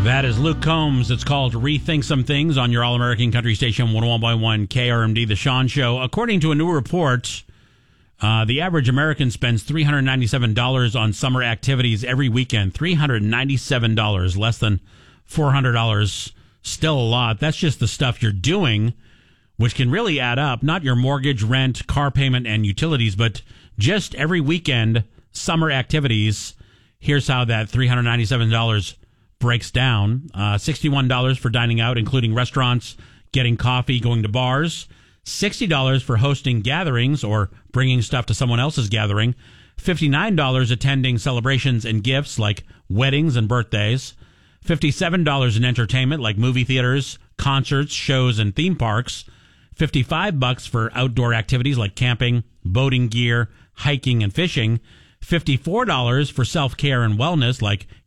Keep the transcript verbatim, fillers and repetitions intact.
That is Luke Combs. It's called Rethink Some Things on your All-American Country Station one oh one point one K R M D, The Sean Show. According to a new report, uh, the average American spends three hundred ninety-seven dollars on summer activities every weekend. three hundred ninety-seven dollars, less than four hundred dollars. Still a lot. That's just the stuff you're doing, which can really add up. Not your mortgage, rent, car payment, and utilities, but just every weekend, summer activities. Here's how that three hundred ninety-seven dollars breaks down. Uh, sixty-one dollars for dining out, including restaurants, getting coffee, going to bars. sixty dollars for hosting gatherings or bringing stuff to someone else's gathering. fifty-nine dollars attending celebrations and gifts like weddings and birthdays. fifty-seven dollars in entertainment like movie theaters, concerts, shows, and theme parks. fifty-five bucks for outdoor activities like camping, boating gear, hiking, and fishing. fifty-four dollars for self-care and wellness like